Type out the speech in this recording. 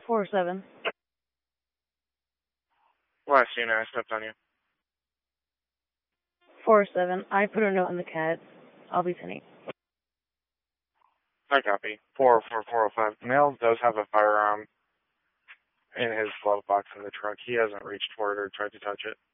4-7. Last unit, I stepped on you. 4-7. I put a note in the CAD. I'll be sending. I copy. 44405. Male does have a firearm in his glove box in the truck. He hasn't reached for it or tried to touch it.